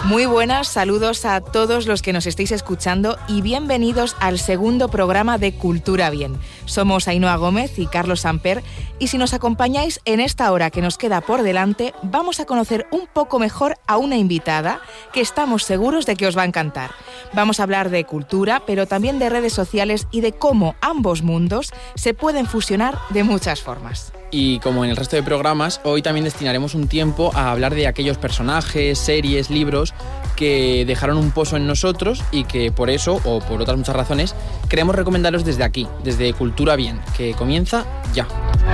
Muy buenas, saludos a todos los que nos estéis escuchando y bienvenidos al segundo programa de Cultura Bien. Somos Ainhoa Gómez y Carlos Samper y si nos acompañáis en esta hora que nos queda por delante, vamos a conocer un poco mejor a una invitada que estamos seguros de que os va a encantar. Vamos a hablar de cultura, pero también de redes sociales y de cómo ambos mundos se pueden fusionar de muchas formas. Y como en el resto de programas, hoy también destinaremos un tiempo a hablar de aquellos personajes, series, libros que dejaron un pozo en nosotros y que por eso, o por otras muchas razones, queremos recomendaros desde aquí, desde Cultura Bien, que comienza ya.